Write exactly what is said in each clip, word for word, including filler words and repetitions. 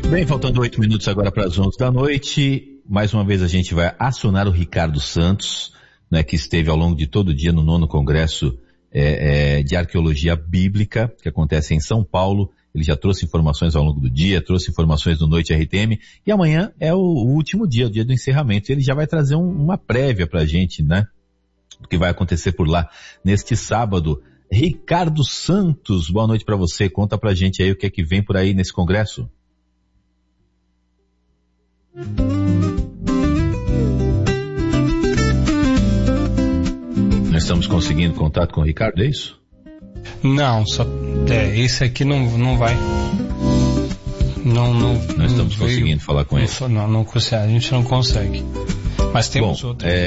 Bem, faltando oito minutos agora para as onze da noite, mais uma vez a gente vai acionar o Ricardo Santos, né, que esteve ao longo de todo o dia no nono Congresso é, é, de Arqueologia Bíblica, que acontece em São Paulo. Ele já trouxe informações ao longo do dia, trouxe informações do Noite R T M, e amanhã é o, o último dia, o dia do encerramento. Ele já vai trazer um, uma prévia pra gente, né, do que vai acontecer por lá neste sábado. Ricardo Santos, boa noite para você, conta pra gente aí o que é que vem por aí nesse congresso. Nós estamos conseguindo contato com o Ricardo, é isso? Não, só é, esse aqui não, não vai. Não, não. Nós estamos não conseguindo veio, falar com ele. Não, não, não consegue, a gente não consegue. Mas temos Bom, outro. É,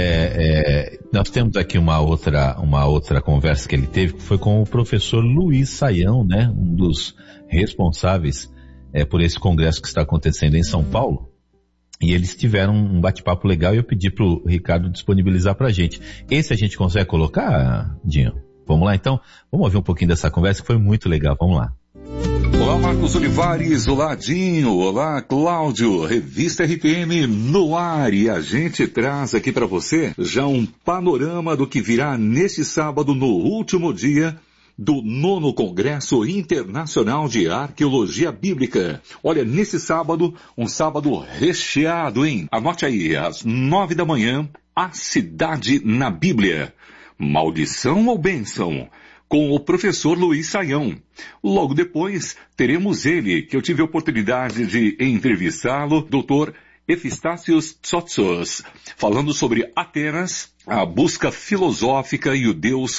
é, nós temos aqui uma outra, uma outra conversa que ele teve, que foi com o professor Luiz Saião, né? Um dos responsáveis é, por esse congresso que está acontecendo em São Paulo. E eles tiveram um bate-papo legal e eu pedi para o Ricardo disponibilizar para a gente. Esse a gente consegue colocar, Dinho? Vamos lá então? Vamos ouvir um pouquinho dessa conversa que foi muito legal. Vamos lá. Olá, Marcos Olivares, olá, Dinho, olá, Cláudio, Revista R T M no ar, e a gente traz aqui para você já um panorama do que virá neste sábado, no último dia do nono Congresso Internacional de Arqueologia Bíblica. Olha, nesse sábado, um sábado recheado, hein? Anote aí, às nove da manhã, A Cidade na Bíblia. Maldição ou bênção? Com o professor Luiz Saião. Logo depois, teremos ele, que eu tive a oportunidade de entrevistá-lo, doutor Efistácios Tsotsos, falando sobre Atenas, a busca filosófica e o Deus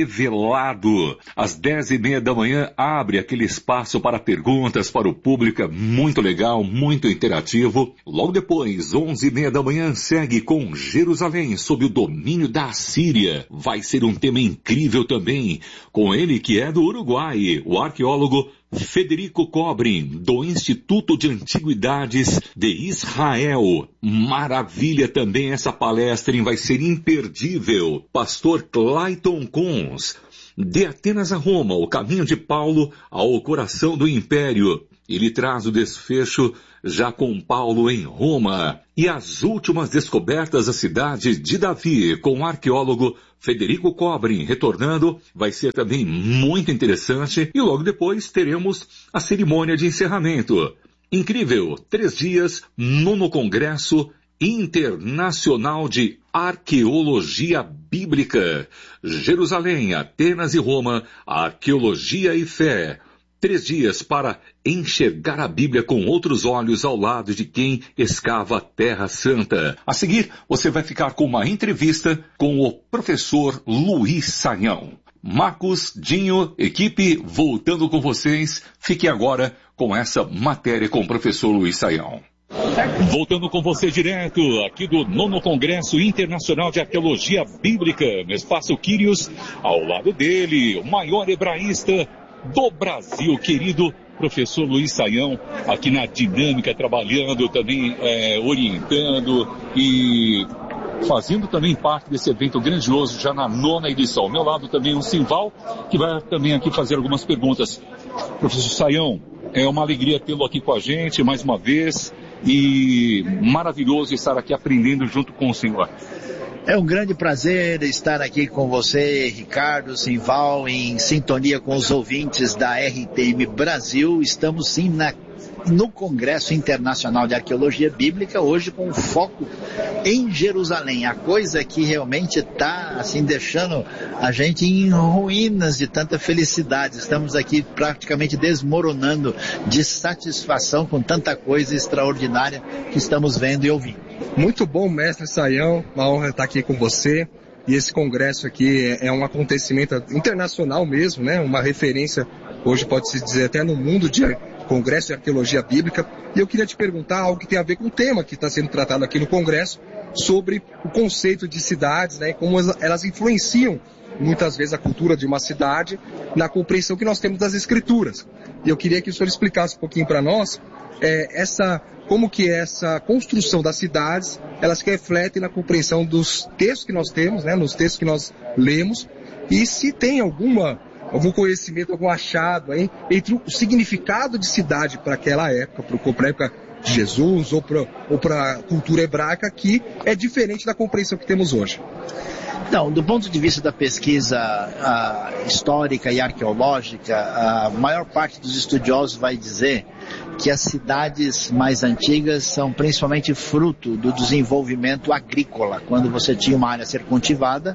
revelado. Às dez e meia da manhã abre aquele espaço para perguntas para o público, muito legal, muito interativo. Logo depois, onze e meia da manhã, segue com Jerusalém sob o domínio da Assíria. Vai ser um tema incrível também, com ele que é do Uruguai, o arqueólogo Federico Cobrin, do Instituto de Antiguidades de Israel. Maravilha também essa palestra, hein? Vai ser imperdível. Pastor Clayton Cons, de Atenas a Roma, o caminho de Paulo ao coração do Império. Ele traz o desfecho já com Paulo em Roma. E as últimas descobertas da cidade de Davi, com o arqueólogo Federico Cobrin retornando, vai ser também muito interessante. E logo depois teremos a cerimônia de encerramento. Incrível, três dias, nono Congresso Internacional de Arqueologia Bíblica. Jerusalém, Atenas e Roma, Arqueologia e Fé. Três dias para enxergar a Bíblia com outros olhos ao lado de quem escava a Terra Santa. A seguir, você vai ficar com uma entrevista com o professor Luiz Saião. Marcos, Dinho, equipe, voltando com vocês. Fique agora com essa matéria com o professor Luiz Saião. Voltando com você direto, aqui do nono Congresso Internacional de Arqueologia Bíblica, no Espaço Quírios, ao lado dele, o maior hebraísta do Brasil, querido professor Luiz Saião, aqui na dinâmica, trabalhando também, é, orientando e fazendo também parte desse evento grandioso, já na nona edição. Ao meu lado também o Simval, que vai também aqui fazer algumas perguntas. Professor Saião, é uma alegria tê-lo aqui com a gente mais uma vez e maravilhoso estar aqui aprendendo junto com o senhor. É um grande prazer estar aqui com você, Ricardo, Simval, em sintonia com os ouvintes da R T M Brasil. Estamos sim na, no Congresso Internacional de Arqueologia Bíblica, hoje com foco em Jerusalém. A coisa que realmente está assim, deixando a gente em ruínas de tanta felicidade. Estamos aqui praticamente desmoronando de satisfação com tanta coisa extraordinária que estamos vendo e ouvindo. Muito bom, mestre Saião, uma honra estar aqui com você. E esse congresso aqui é um acontecimento internacional mesmo, né? Uma referência, hoje pode-se dizer até no mundo de Congresso de Arqueologia Bíblica. E eu queria te perguntar algo que tem a ver com o tema que está sendo tratado aqui no congresso, sobre o conceito de cidades, né? Como elas influenciam muitas vezes a cultura de uma cidade na compreensão que nós temos das escrituras. E eu queria que o senhor explicasse um pouquinho para nós é, essa, como que essa construção das cidades, elas se refletem na compreensão dos textos que nós temos, né, nos textos que nós lemos, e se tem alguma algum conhecimento, algum achado aí, entre o significado de cidade para aquela época, para a época de Jesus ou para ou para a cultura hebraica, que é diferente da compreensão que temos hoje? Não, do ponto de vista da pesquisa a, histórica e arqueológica, a maior parte dos estudiosos vai dizer que as cidades mais antigas são principalmente fruto do desenvolvimento agrícola. Quando você tinha uma área a ser cultivada,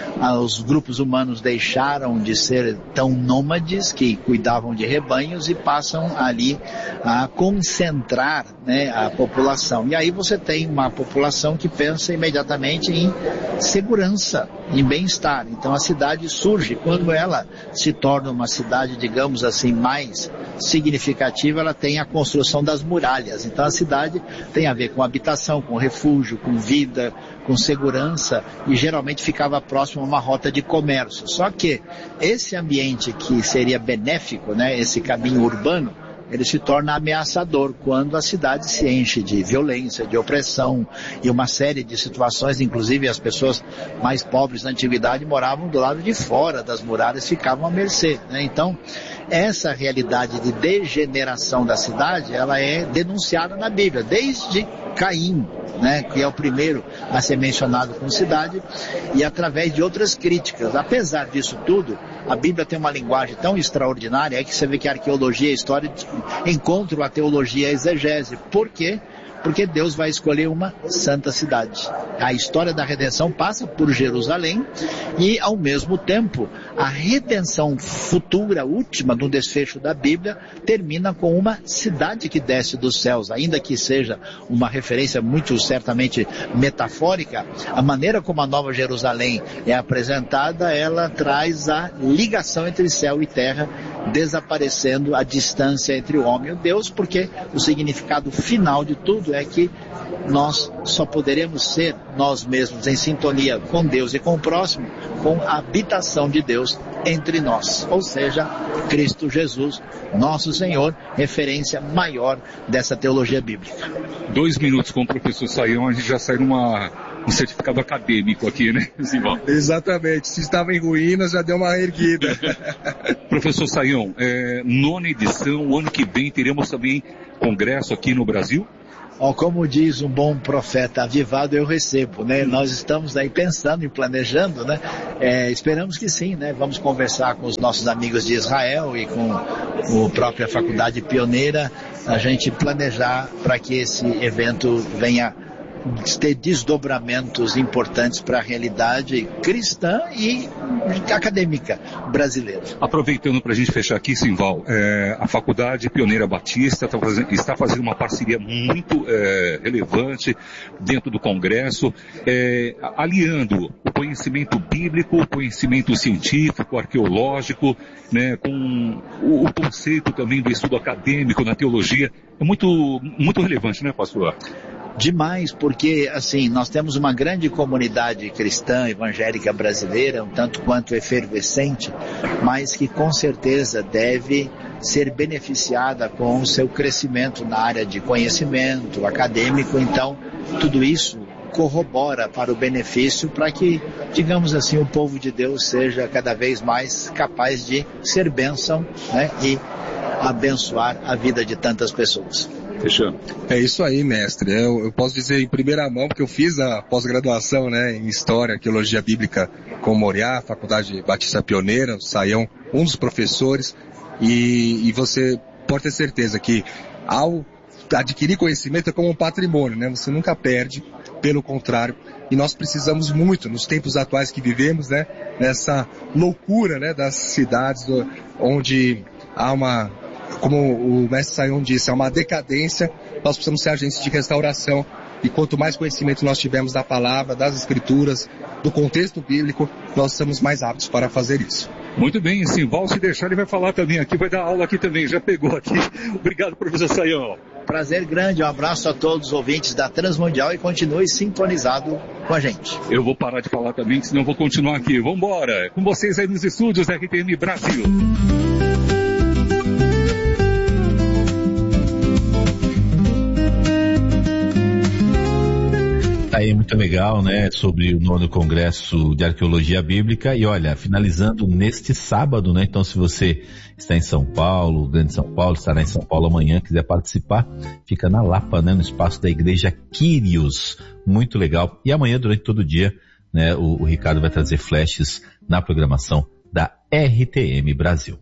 os grupos humanos deixaram de ser tão nômades, que cuidavam de rebanhos, e passam ali a concentrar, né, a população. E aí você tem uma população que pensa imediatamente em segurança, em bem-estar. Então a cidade surge. Quando ela se torna uma cidade, digamos assim, mais significativa, ela tem a construção das muralhas. Então a cidade tem a ver com habitação, com refúgio, com vida, com segurança, e geralmente ficava próximo a uma rota de comércio. Só que esse ambiente que seria benéfico, né, esse caminho urbano, ele se torna ameaçador quando a cidade se enche de violência, de opressão e uma série de situações. Inclusive as pessoas mais pobres na antiguidade moravam do lado de fora das muralhas, ficavam à mercê, né? Então essa realidade de degeneração da cidade, ela é denunciada na Bíblia, desde Caim, né, que é o primeiro a ser mencionado como cidade, e através de outras críticas. Apesar disso tudo, a Bíblia tem uma linguagem tão extraordinária, é que você vê que a arqueologia e a história encontram a teologia e a exegese. Por quê? Porque Deus vai escolher uma santa cidade. A história da redenção passa por Jerusalém e, ao mesmo tempo, a redenção futura, última, no desfecho da Bíblia, termina com uma cidade que desce dos céus. Ainda que seja uma referência muito certamente metafórica, a maneira como a Nova Jerusalém é apresentada, ela traz a ligação entre céu e terra, desaparecendo a distância entre o homem e o Deus, porque o significado final de tudo é que nós só poderemos ser nós mesmos em sintonia com Deus e com o próximo, com a habitação de Deus entre nós, ou seja, Cristo Jesus, nosso Senhor, referência maior dessa teologia bíblica. Dois minutos com o professor Sayão, a gente já sai numa, um certificado acadêmico aqui, né, Simão? Exatamente, se estava em ruínas já deu uma erguida. Professor Sayão, é, nona edição, o ano que vem teremos também congresso aqui no Brasil? Oh, como diz um bom profeta avivado, eu recebo, né? Nós estamos aí pensando e planejando, né? É, esperamos que sim, né? Vamos conversar com os nossos amigos de Israel e com a própria Faculdade Pioneira, a gente planejar para que esse evento venha ter desdobramentos importantes para a realidade cristã e acadêmica brasileira. Aproveitando para a gente fechar aqui, Simval, é, a Faculdade Pioneira Batista tá fazendo, está fazendo uma parceria muito é, relevante dentro do Congresso, é, aliando o conhecimento bíblico, o conhecimento científico, arqueológico, né, com o, o conceito também do estudo acadêmico na teologia. É muito, muito relevante, né, pastor? Demais, porque assim, nós temos uma grande comunidade cristã evangélica brasileira, um tanto quanto efervescente, mas que com certeza deve ser beneficiada com o seu crescimento na área de conhecimento acadêmico. Então, tudo isso corrobora para o benefício, para que, digamos assim, o povo de Deus seja cada vez mais capaz de ser bênção, né, e abençoar a vida de tantas pessoas. Fechando. É isso aí, mestre. Eu, eu posso dizer em primeira mão, porque eu fiz a pós-graduação, né, em História e Arqueologia Bíblica com o Moriá, Faculdade Batista Pioneira, o Sayão, um dos professores, e, e você pode ter certeza que ao adquirir conhecimento é como um patrimônio, né? Você nunca perde, pelo contrário, e nós precisamos muito, nos tempos atuais que vivemos, né, nessa loucura, né, das cidades, do, onde há uma, como o mestre Sayão disse, há uma decadência. Nós precisamos ser agentes de restauração, e quanto mais conhecimento nós tivermos da palavra, das escrituras, do contexto bíblico, nós estamos mais aptos para fazer isso. Muito bem, Simval, se deixar ele vai falar também aqui, vai dar aula aqui também, já pegou aqui. Obrigado, professor Sayão. Prazer grande, um abraço a todos os ouvintes da Transmundial e continue sintonizado com a gente. Eu vou parar de falar também, senão eu vou continuar aqui. Vamos embora, com vocês aí nos estúdios da R T M Brasil. aí, muito legal, né? Sobre o nono Congresso de Arqueologia Bíblica. E olha, finalizando neste sábado, né? Então, se você está em São Paulo, Grande São Paulo, estará em São Paulo amanhã, quiser participar, fica na Lapa, né? No espaço da Igreja Quírios. Muito legal. E amanhã, durante todo o dia, né? O, o Ricardo vai trazer flashes na programação da R T M Brasil.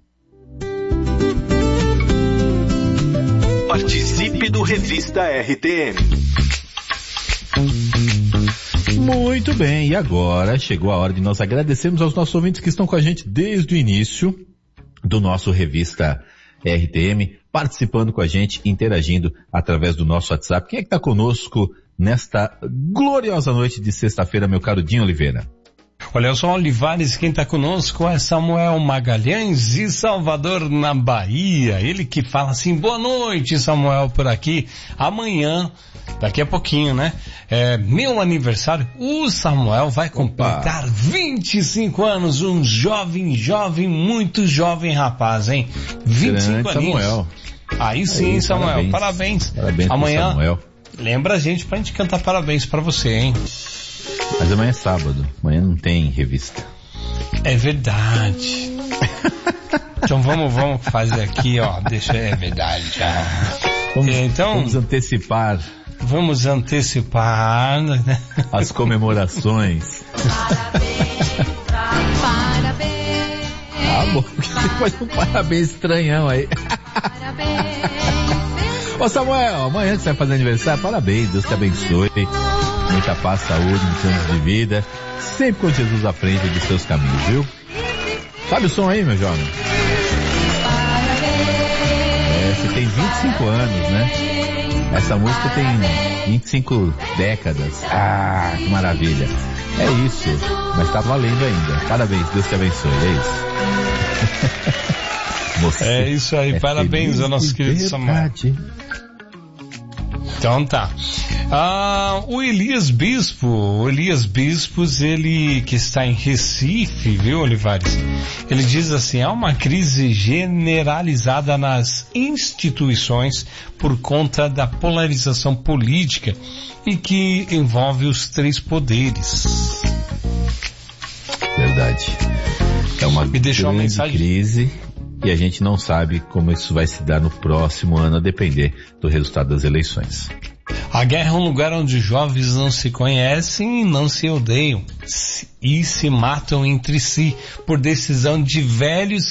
Participe do Revista R T M. Muito bem, e agora chegou a hora de nós agradecermos aos nossos ouvintes que estão com a gente desde o início do nosso Revista R T M, participando com a gente, interagindo através do nosso WhatsApp. Quem é que está conosco nesta gloriosa noite de sexta-feira, meu caro Dinho Oliveira? Olha, eu sou Olivares, quem está conosco é Samuel Magalhães, de Salvador, na Bahia. Ele que fala assim: boa noite, Samuel, por aqui. Amanhã, daqui a pouquinho, né? É meu aniversário. O Samuel vai completar Opa. vinte e cinco anos. Um jovem, jovem, muito jovem rapaz, hein? vinte e cinco anos. Samuel. Aí sim, Aí, Samuel. Parabéns. Parabéns. Parabéns amanhã, Samuel. Lembra a gente pra gente cantar parabéns pra você, hein? Mas amanhã é sábado, amanhã não tem revista. É verdade. Então vamos, vamos fazer aqui, ó, deixa, é verdade. Vamos, então, vamos antecipar. Vamos antecipar, né? As comemorações. Parabéns, parabéns. Ah, bom, você faz um parabéns estranhão aí. Parabéns. Ô Samuel, amanhã que você vai fazer aniversário, parabéns, Deus te abençoe. Muita paz, saúde, muitos anos de vida. Sempre com Jesus à frente dos seus caminhos, viu? Sabe o som aí, meu jovem? É, você tem vinte e cinco anos, né? Essa música tem vinte e cinco décadas. Ah, que maravilha. É isso. Mas tá valendo ainda. Parabéns, Deus te abençoe. É isso. Você é isso aí. É parabéns ao nosso querido Samuel. Então tá. Ah, o Elias Bispo, o Elias Bispos, ele que está em Recife, viu, Olivares? Ele diz assim: há uma crise generalizada nas instituições por conta da polarização política e que envolve os três poderes. Verdade. É uma Me deixou grande uma mensagem. crise e a gente não sabe como isso vai se dar no próximo ano, a depender do resultado das eleições. A guerra é um lugar onde jovens não se conhecem e não se odeiam e se matam entre si por decisão de velhos